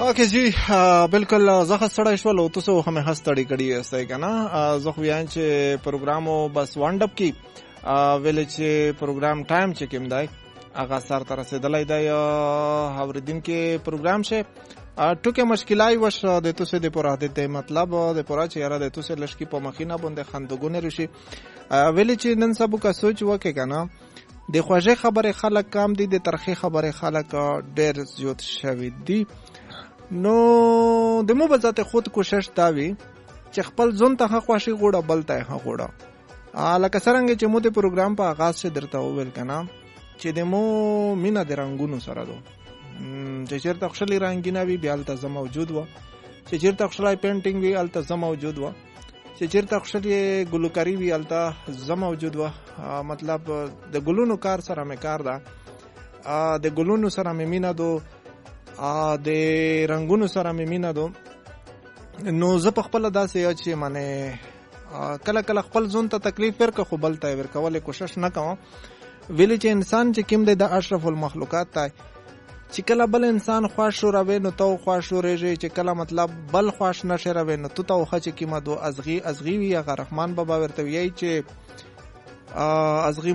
اوکے جی بالکل زه ستړی شول او تاسو هم ستړی کړی یاستئ کنه. زه خو وایم چې پروګرامو بس وانډ اپ کی ویل چې پروګرام ټایم چې کوم دی هغه سر تر رسیدلای دی اوریدین کې پروګرام شه ټوکه مشکلای وش د تاسو د پراده ته مطلب د پرا چې یاره د تاسو لشکې په مخینه باندې خندګونه رشي ویل چې نن سبو کا سوچ وکه کنه د خوږه خبره خلک کم دي د ترخی خبره خلک ډیر زیات شوی دي. نو د مو بذات خود کوشش داوي چې خپل ځون ته خواشي غوړه بل ته غوړه لکه څنګه چې مو د پروګرام په آغاز شه درته وویل کنه چې د مو مینا د رنگونو سره دو چې چیرته خپل رنگینه وی بیا الته زما موجود و چې چیرته خپل پینټینګ وی الته زما موجود و چې چیرته خپل ګلوکاری وی الته زما موجود و مطلب د ګلونو کار سره مې کار ده د ګلونو سره مې مینا دو د رنگونو سره مې مینا دو. نو زه په خپل داسې یو چې معنی کله کله خپل ځون ته تکلیف ورکه خو بل ته ورکولې کوشش نه کوم ویل چې انسان چې کوم د اشرف المخلوقات ته چې کله بل انسان خوښ شو راوي نو تو خوښ شو رېږي چې کله مطلب بل خوښ نشه راوي نو تو خو چې کیمه دو ازغي وی هغه رحمان بابا ورته وی چې ازغي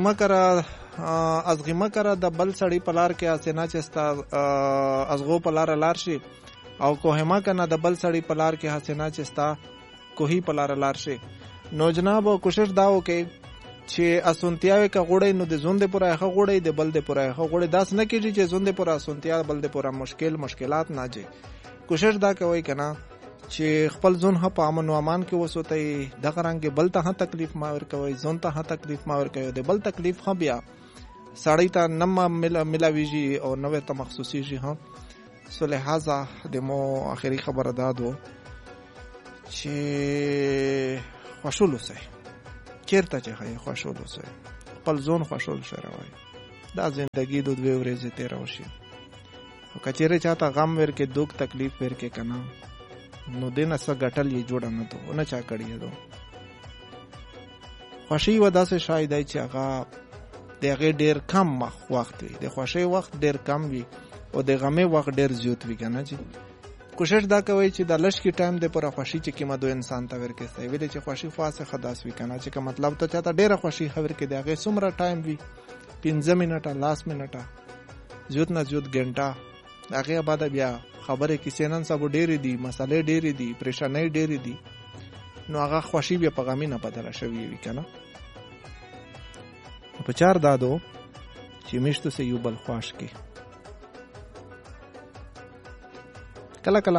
مکره د بل سړی پلار کې اسنه چستا ازغو پلار لار شي او کوهما کنه د بل سړی پلار کې حسنا چستا کوهی پلار لار شي. نو جناب کوشش داو کې چې اسونتیاوي کا غوړې نو د زوند پورا هغه غوړې د بل د پورا هغه غوړې داس نه کیږي چې زوند پورا اسونتیا بل د پورا مشکلات نه جي. کوشش دا کوي کنه چې خپل زون په امن او امان کې وسوتای دغه رنګ بل ته تکلیف ما ور کوي زون ته تکلیف ما ور کوي د بل تکلیف خو بیا سړی ته نم ملاویږي او نو ته مخصوصي شي. ها سو لہذا د مو اخري خبره دادو چې خوشحال اوسئ چیرته چې هي خوشحال اوسئ خپل ځون خوشحال شروي دا ژوندۍ د دوه ورځې تیر وشي او کچېره چاته غم ورکې دوک تکلیف ورکې کنه نو دینه څه غټل یې جوړ نه ته نه چا کړی دو خوشي ودا سه شاید چې هغه دغه ډیر کم وخت وي د خوشي وخت ډیر کم وي او د غمه وخت ډیر زیات وي کنه چې کوشش دا کوي چې د لش کی ټایم د پر خوشي چې کیمه دو انسان ته ورکې سي ویل چې خوشي خاصه خداس وي کنه چې مطلب ته چاته ډیره خوشي خبر کې دغه سمره ټایم وي 15 منټه لاس منټه زیات نه زیات غنټه هغه بعد بیا خبره کې سینن سب ډېری دي مسالې ډېری دي پریشانای ډېری دي نو هغه خوشي بیا په غمی نه بدله شوی وي کنه. په چار دادو چې مشته سه یو بل خوش کی کله کله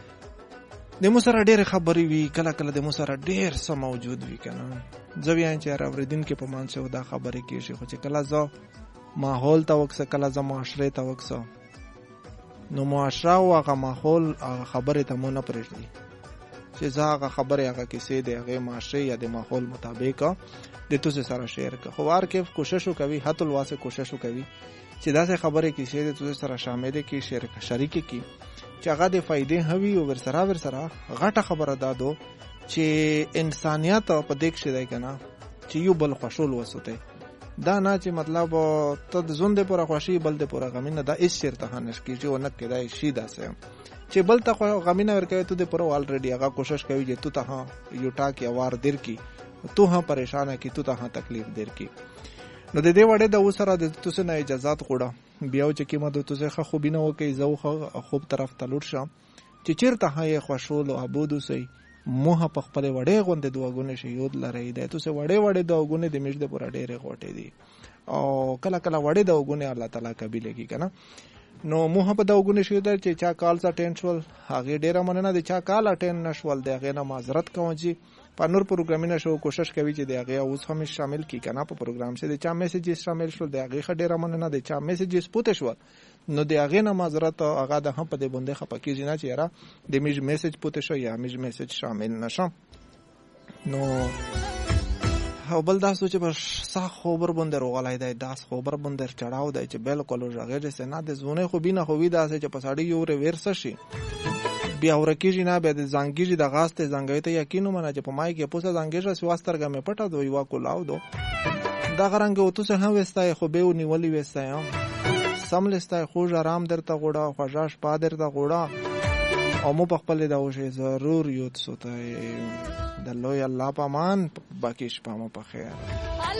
د مو سره ډېر خبرې وي کله کله د مو سره ډېر څه موجود وي کنه ځویان چې اوریدین کې په مانسه دا خبرې کیږي خو چې کله زه ماحول ته وکسه کله زه معاشره ته وکسه نو معاشره او هغه ماحول هغه خبره ته مونږ نه پرېږدي چې زه هغه خبره هغه کیسې د هغه معاشره یا د ماحول مطابق د توسه سره شیر که خو وار کې کوشش وکوي حتی الواسه کوشش وکوي چې داسې خبره کیسې د توسه سره شامل کی شریک کی چې هغه د فائدې هوي او ورسره غټه خبره دادو چې انسانيت په دې کې دی کنه چې یو بل خوشحال وسوته دا نه چې مطلب ته د زوند پر خوشي بل د پر غمینه دا هیڅ شرط هنش کیږي او نه کېدای شي داسه چې بل ته غمینه ورکوي ته د پر الریډي هغه کوشش کوي چې ته یو ټاکي اوار در کی ته هم پریشانه کی ته تکلیف در کی. نو د دې وړه د وسره د تاسو نه اجازه غوړه بیا چې کیمه د تاسو خو خوبینه وکي زو خوب طرف ته لور شم چې چیرته هي خوشحال او ابود سي موه په خپل وړې غوند دواګونه شي یود لري د تاسو وړې دواګونه د میش د پورا ډېرې غوټې دي او کله کله وړې دواګونه الله تعالی قبول کی کنه. نو موه په دواګونه شي در چې چا کال سا ټینشول هغه ډېره مننه د چا کال اټین نشول دغه نه معذرت کوم چې په نور پروګرامینه شو کوشش کوي چې دغه اوس هم شامل کی کنه په پروګرام شه د چا میسیجز شامل شول دغه ډېره مننه د چا میسیجز پوتې شو نو دغه نه معذرت هغه د هم په دې باندې خپکی جنا چې را د میج میسیج پوتې شو یا میج میسیج شامل نشم. نو او بل دا سوچ په صح خبر باندې روغلای دی داس خبر باندې چړاو دی چې بالکل ژغه سه د زونه خو بینه خو وی داسه چې پساړی یو ورس شي بیا ورکیږي نه بیا د زنګیږي د غاسته زنګیته یقینو منه چې په مای کې پوسه زنګیږي سواسترګه مې پټه دوی وا کولاو دو دا غرانګ او تو سه هم وستای خو به ونیولې وستای سملستای خو آرام درته غوډه خوښاش پادر ته غوډه او مو په خپل دا وشي ضرور یو څه ته د لوی الله په امان باقي شپه مو په خیر.